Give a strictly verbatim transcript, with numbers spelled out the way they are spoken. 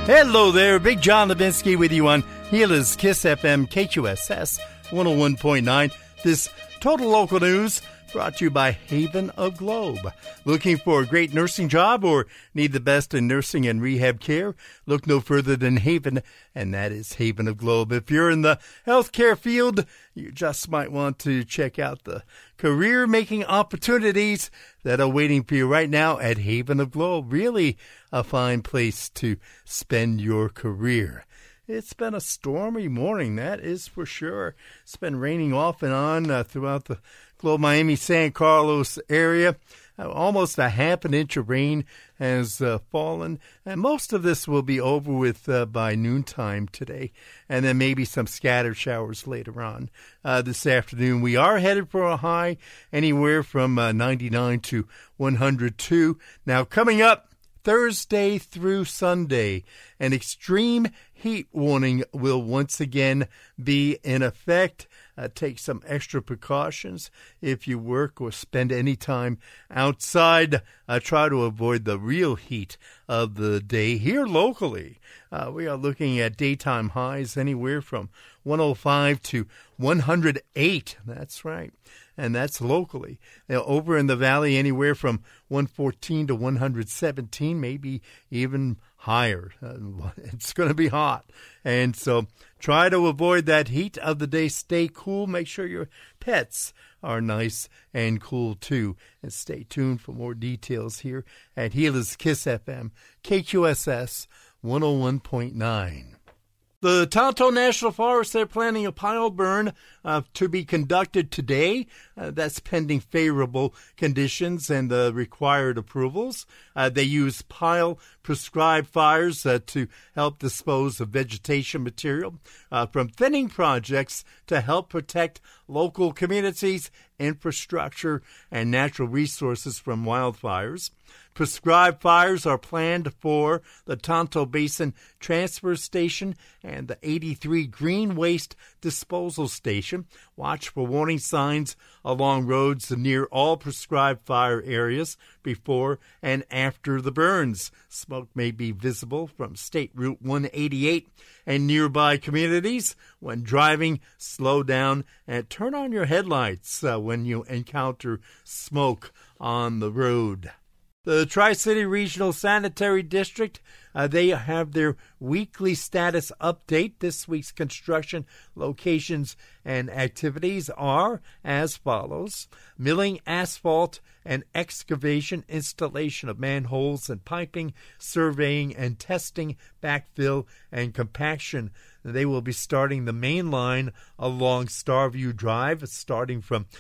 Hello there, Big John Levinsky with you on Gila's Kiss F M K Q S S one oh one point nine. This Total Local News brought to you by Haven of Globe. Looking for a great nursing job or need the best in nursing and rehab care? Look no further than Haven, and that is Haven of Globe. If you're in the healthcare field, you just might want to check out the career-making opportunities that are waiting for you right now at Haven of Globe. Really a fine place to spend your career. It's been a stormy morning, that is for sure. It's been raining off and on uh, throughout the Globe, Miami, San Carlos area. Uh, almost a half an inch of rain has uh, fallen, and most of this will be over with uh, by noontime today, and then maybe some scattered showers later on uh, this afternoon. We are headed for a high anywhere from uh, ninety-nine to one hundred two. Now, coming up Thursday through Sunday, an extreme heat warning will once again be in effect. Uh, take some extra precautions if you work or spend any time outside. Uh, try to avoid the real heat of the day. Here locally, uh, we are looking at daytime highs anywhere from one oh five to one hundred eight. That's right. And that's locally. Now, over in the valley, anywhere from one fourteen to one hundred seventeen, maybe even higher. Uh, it's going to be hot. And so try to avoid that heat of the day. Stay cool. Make sure your pets are nice and cool, too. And stay tuned for more details here at Gila's Kiss F M, K Q S S one oh one point nine. The Tonto National Forest, they're planning a pile burn uh, to be conducted today. Uh, that's pending favorable conditions and the required approvals. Uh, they use pile prescribed fires uh, to help dispose of vegetation material uh, from thinning projects to help protect local communities, infrastructure, and natural resources from wildfires. Prescribed fires are planned for the Tonto Basin Transfer Station and the eighty-three Green Waste Disposal Station. Watch for warning signs along roads near all prescribed fire areas before and after the burns. Smoke may be visible from State Route one eighty-eight and nearby communities. When driving, slow down and turn on your headlights uh, when you encounter smoke on the road. The Tri-City Regional Sanitary District, uh, they have their weekly status update. This week's construction locations and activities are as follows: milling asphalt and excavation, installation of manholes and piping, surveying and testing, backfill and compaction. They will be starting the main line along Starview Drive, starting from